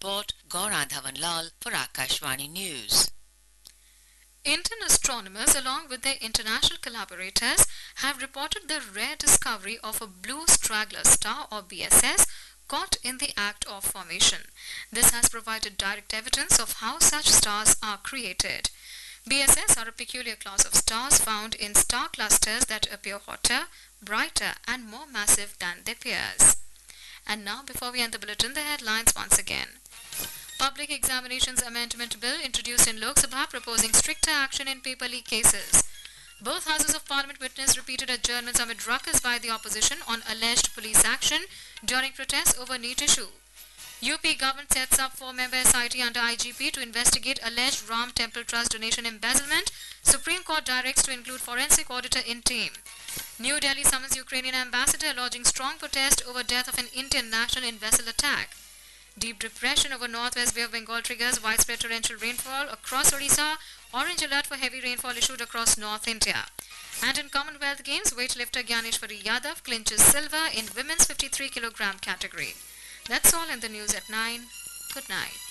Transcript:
report, Gaura Dhawanlal for Akashvani News. Indian astronomers, along with their international collaborators, have reported the rare discovery of a blue straggler star or BSS caught in the act of formation. This has provided direct evidence of how such stars are created. BSS are a peculiar class of stars found in star clusters that appear hotter, brighter and more massive than their peers. And now, before we end the bulletin, the headlines once again. Public Examinations Amendment Bill introduced in Lok Sabha proposing stricter action in paper leak cases. Both houses of parliament witnessed repeated adjournments amid ruckus by the opposition on alleged police action during protests over NEET issue. UP government sets up 4-member SIT under IGP to investigate alleged Ram Temple Trust donation embezzlement. Supreme Court directs to include forensic auditor in team. New Delhi summons Ukrainian ambassador lodging strong protest over death of an Indian national in vessel attack. Deep depression over northwest Bay of Bengal triggers widespread torrential rainfall across Odisha. Orange alert for heavy rainfall issued across North India. And in Commonwealth Games, weightlifter Gyaneshwari Yadav clinches silver in women's 53 kg category. That's all in the news at 9. Good night.